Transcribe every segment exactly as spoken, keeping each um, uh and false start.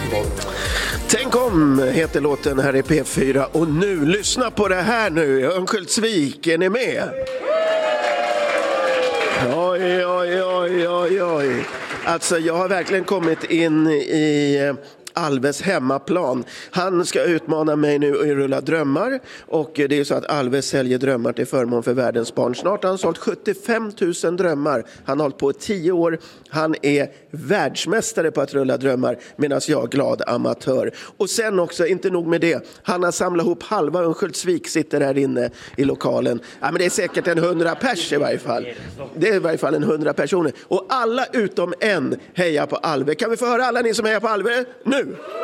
Tänk om heter låten här i P fyra. Och nu, lyssna på det här nu. Örnsköldsvik, är ni med? Oj, oj, oj, oj, oj. Alltså jag har verkligen kommit in i Alves hemmaplan. Han ska utmana mig nu i Rulla drömmar. Och det är så att Alves säljer drömmar till förmån för världens barn. Snart har han sålt sjuttiofem tusen drömmar. Han har hållit på i tio år. Han är världsmästare på att rulla drömmar. Medan jag är glad amatör. Och sen också, inte nog med det. Han har samlat ihop halva Örnsköldsvik, sitter här inne i lokalen. Ja, men det är säkert en hundra pers i varje fall. Det är i varje fall en hundra personer. Och alla utom en hejar på Alve. Kan vi få höra alla ni som hejar på Alve? Nu!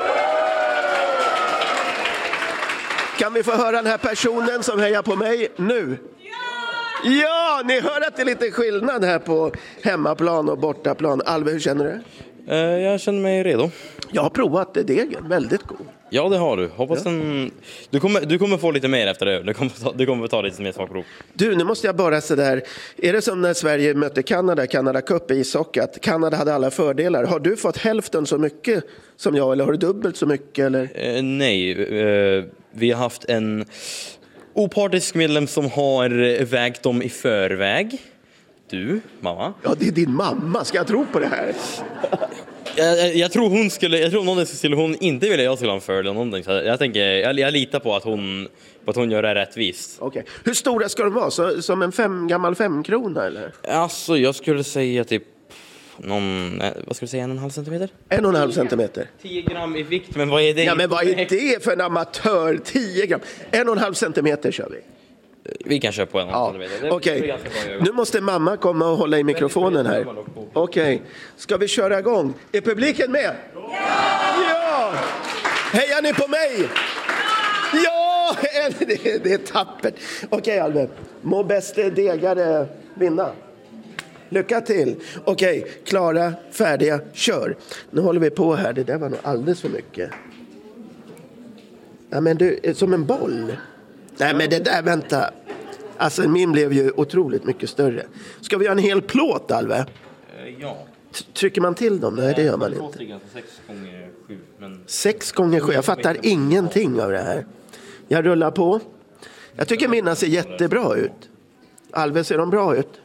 Kan vi få höra den här personen som hejar på mig nu? Ja! Ja, ni hör att det är lite skillnad här på hemmaplan och bortaplan. Alve, hur känner du? Uh, jag känner mig redo. Jag har provat det, degen, väldigt god. Ja, det har du. Hoppas ja. den... du, kommer, du kommer få lite mer efter det. Du kommer, ta, du kommer ta lite mer smakprov. Du, nu måste jag bara så där. Är det som när Sverige mötte Kanada, Kanada Cup i ishockey, att Kanada hade alla fördelar? Har du fått hälften så mycket som jag, eller har du dubbelt så mycket? Eller? Uh, nej, uh, vi har haft en opartisk medlem som har vägt dem i förväg. Du, mamma. Ja, det är din mamma. Ska jag tro på det här? Jag, jag tror hon skulle, jag tror någon skulle hon inte vilja jag skulle ha en fördel någonting. Så jag tänker, jag, jag litar på att hon, på att hon gör det rättvist. Okej. Okay. Hur stora ska de vara? Så, som en fem, gammal femkrona eller? Alltså, jag skulle säga typ någon, vad ska du säga, en och en halv centimeter? En och en halv centimeter. Tio gram i vikt, men vad är det? Ja, men vad är det för en amatör? Tio gram. En och en halv centimeter kör vi. Vi kan köra på en ja. Okej, okay. Nu måste mamma komma och hålla i mikrofonen här. Okej, okay. Ska vi köra igång? Är publiken med? Ja! Ja! Hejar ni på mig? Ja! Det, det är tappert. Okej, okay, Alve. Må bäste degare vinna. Lycka till. Okej, okay. Klara, färdiga, kör. Nu håller vi på här. Det där var nog alldeles för mycket. Ja, men du, som en boll. Nej, men det där, vänta. Alltså min blev ju otroligt mycket större. Ska vi göra en hel plåt, Alve? Uh, ja. Trycker man till dem? Nej, det gör man inte. Sex gånger sju. Men... Sex gånger sju. Jag fattar ingenting av det här. Jag rullar på. Jag tycker mina ser jättebra ut. Alve, ser de bra ut?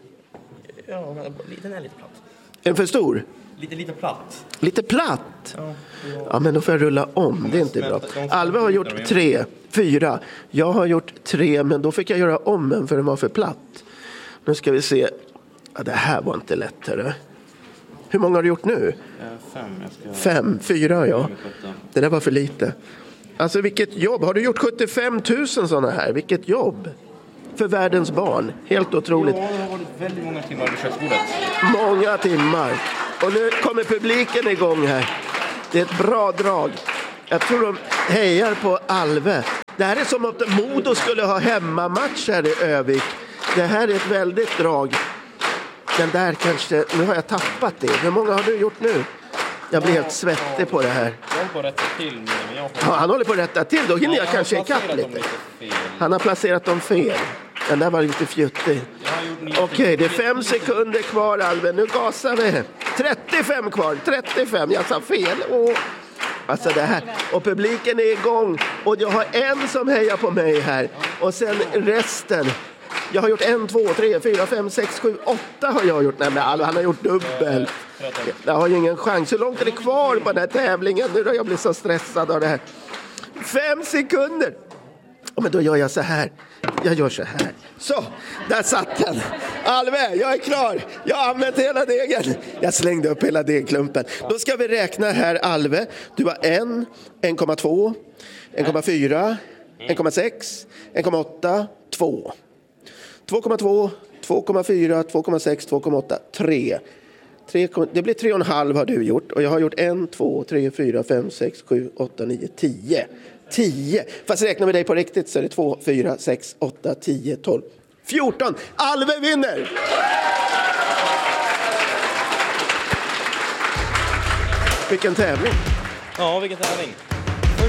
Ja, den är lite platt. En för stor? Lite, lite platt. Lite platt? Ja, ja, men då får jag rulla om. Det är inte bra. Alve har gjort tre, fyra. Jag har gjort tre, men då fick jag göra om en för den var för platt. Nu ska vi se. Ja, det här var inte lätt, hörru. Hur många har du gjort nu? Fem. Jag ska... Fem, fyra, ja. Det där var för lite. Alltså, vilket jobb. Har du gjort sjuttiofem tusen sådana här? Vilket jobb. För världens barn. Helt otroligt. Ja, det har varit väldigt många timmar vid köksbordet. Många timmar. Och nu kommer publiken igång här. Det är ett bra drag. Jag tror de hejar på Alve. Det här är som att Modo skulle ha hemmamatch här i Övik. Det här är ett väldigt drag. Den där kanske... Nu har jag tappat det. Hur många har du gjort nu? Jag blir helt svettig på det här. Jag håller på att rätta till. Men jag har... Ja, han håller på att rätta till. Då hinner jag ja, kanske ikapp lite. Han har placerat dem fel. Den där var lite fjuttig. Okej, okay, det är fem sekunder kvar, Alve. Nu gasar vi. trettiofem kvar. trettiofem. Jag sa fel. Åh. Alltså det här. Och publiken är igång. Och jag har en som hejar på mig här. Och sen resten. Jag har gjort en, två, tre, fyra, fem, sex, sju, åtta har jag gjort. Nej, men han har gjort dubbel. Jag har ju ingen chans. Hur långt är det kvar på den här tävlingen? Nu har jag blivit så stressad av det här. Fem sekunder. Oh, men då gör jag så här. Jag gör så här. Så, där satt den. Alve, jag är klar. Jag har använt hela degen. Jag slängde upp hela degklumpen. Då ska vi räkna här, Alve. Du har en, en komma två, en komma fyra, en komma sex, en komma åtta, två. två komma två, två komma fyra, två komma sex, två komma åtta, tre. tre. Det blir tre och en halv har du gjort. Och jag har gjort en, två, tre, fyra, fem, sex, sju, åtta, nio, tio. tio. Fast räknar vi dig på riktigt så är det två, fyra, sex, åtta, tio, tolv, fjorton. Alve vinner! Vilken tävling! Ja, vilken tävling!